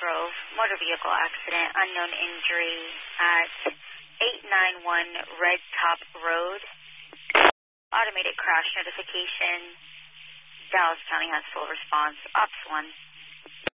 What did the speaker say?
Grove, motor vehicle accident, unknown injury at 891 Red Top Road. Automated crash notification. Dallas County has full response. Ops 1.